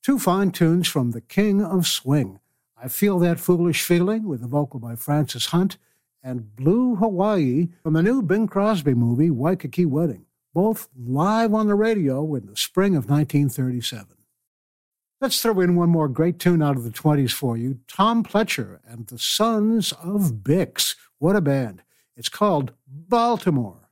Two fine tunes from the King of Swing. I Feel That Foolish Feeling with a vocal by Francis Hunt, and Blue Hawaii from the new Bing Crosby movie Waikiki Wedding, both live on the radio in the spring of 1937. Let's throw in one more great tune out of the 20s for you, Tom Pletcher and the Sons of Bix. What a band. It's called Baltimore.